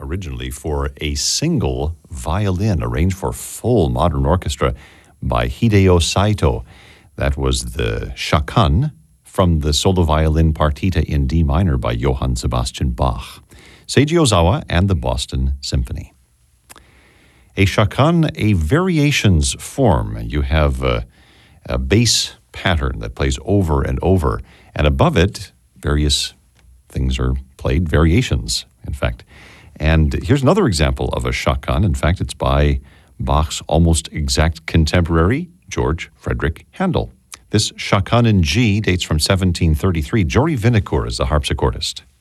originally for a single violin, arranged for full modern orchestra by Hideo Saito. That was the Chaconne from the solo violin partita in D minor by Johann Sebastian Bach. Seiji Ozawa and the Boston Symphony. A chaconne, a variations form. You have a bass pattern that plays over and over, and above it, various things are played, variations, in fact. And here's another example of a chaconne. In fact, it's by Bach's almost exact contemporary, George Frederick Handel. This chaconne in G dates from 1733. Jory Vinocourt is the harpsichordist.